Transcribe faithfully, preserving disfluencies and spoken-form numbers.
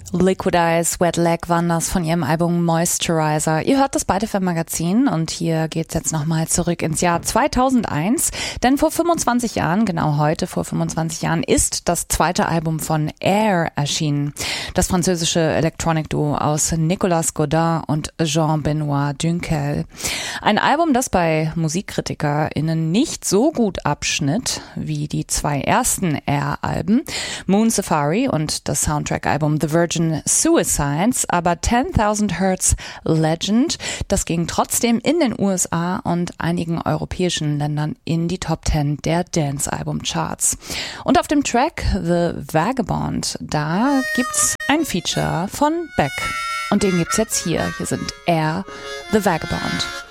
Liquid Eyes, Wet Leg waren das von ihrem Album Moisturizer. Ihr hört das Byte F M Magazin und hier geht's jetzt nochmal zurück ins Jahr zweitausendeins, denn vor fünfundzwanzig Jahren, genau heute vor fünfundzwanzig Jahren, ist das zweite Album von Air erschienen. Das französische Electronic-Duo aus Nicolas Godin und Jean-Benoît Dunkel. Ein Album, das bei MusikkritikerInnen nicht so gut abschnitt wie die zwei ersten Air-Alben, Moon Safari und das Soundtrack-Album The Virgin Suicides, aber ten-thousand Hertz Legend, das ging trotzdem in den U S A und einigen europäischen Ländern in die Top Ten der Dance-Album-Charts. Und auf dem Track The Vagabond, da gibt's ein Feature von Beck. Und den gibt's jetzt hier. Hier sind Air, The Vagabond.